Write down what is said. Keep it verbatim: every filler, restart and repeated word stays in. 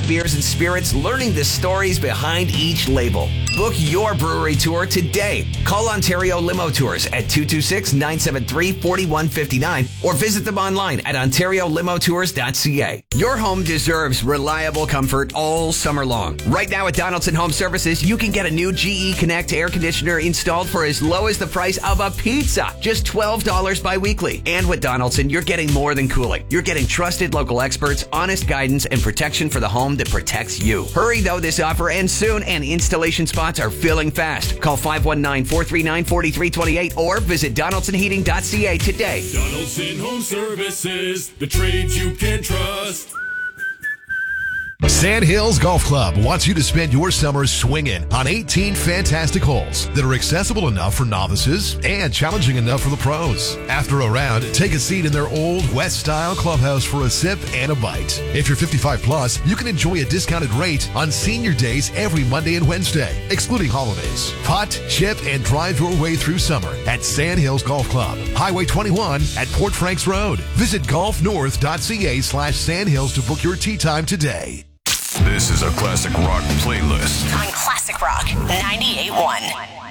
craft beers and spirits, learning the stories behind each label. Book your brewery tour today. Call Ontario Limo Tours at two two six, nine seven three, four one five nine or visit them online at ontario limo tours dot c a. Your home deserves reliable comfort all summer long. Right now at Donaldson Home Services, you can get a new G E Connect air conditioner installed for as low as the price of a pizza, just twelve dollars bi-weekly. And with Donaldson, you're getting more than cooling. You're getting trusted local experts, honest guidance, and protection for the home that protects you. Hurry though, this offer ends soon and installation spots are filling fast. Call five one nine, four three nine, four three two eight or visit donaldson heating dot c a today. Donaldson Home Services, the trades you can trust. Sand Hills Golf Club wants you to spend your summer swinging on eighteen fantastic holes that are accessible enough for novices and challenging enough for the pros. After a round, take a seat in their old West-style clubhouse for a sip and a bite. If you're fifty-five plus, you can enjoy a discounted rate on senior days every Monday and Wednesday, excluding holidays. Putt, chip, and drive your way through summer at Sand Hills Golf Club, Highway twenty-one at Port Franks Road. Visit golf north dot c a slash sandhills to book your tee time today. This is a classic rock playlist on Classic Rock ninety-eight point one.